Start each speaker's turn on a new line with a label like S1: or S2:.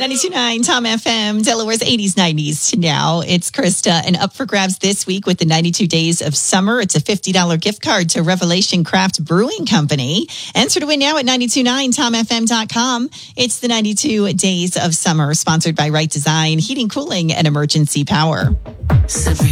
S1: 92.9 Tom FM, Delaware's 80s, 90s to now. It's Krista, and up for grabs this week with the 92 Days of Summer. It's a $50 gift card to Revelation Craft Brewing Company. Enter to win now at 929tomfm.com. It's the 92 Days of Summer, sponsored by Right Design, Heating, Cooling, and Emergency Power.
S2: Sabrina.